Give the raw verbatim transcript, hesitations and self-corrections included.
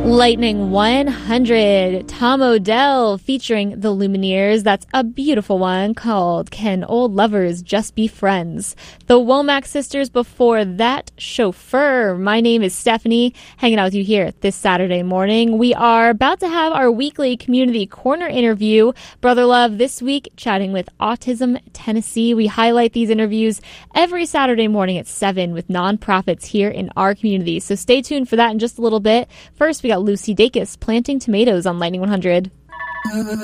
Lightning one hundred, Tom Odell featuring the Lumineers. That's a beautiful one called Can Old Lovers Just Be Friends? The Womack Sisters before that, Chauffeur. My name is Stephanie, hanging out with you here this Saturday morning. We are about to have our weekly Community Corner interview. Brother Love this week chatting with Autism Tennessee. We highlight these interviews every Saturday morning at seven with nonprofits here in our community. So stay tuned for that in just a little bit. First, we got Lucy Dacus planting tomatoes on Lightning one hundred.